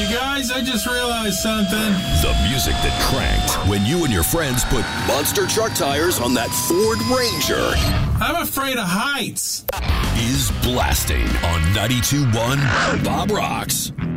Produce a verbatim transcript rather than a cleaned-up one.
guys, I just realized something. The music that cranked when you and your friends put monster truck tires on that Ford Ranger. I'm afraid of heights. Is blasting on ninety-two point one Bob Rocks.